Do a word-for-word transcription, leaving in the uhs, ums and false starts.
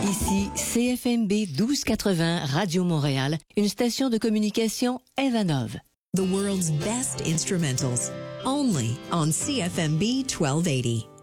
Ici C F M B douze quatre-vingts Radio Montréal, une station de communication Evanov. The world's best instrumentals, only on C F M B twelve eighty.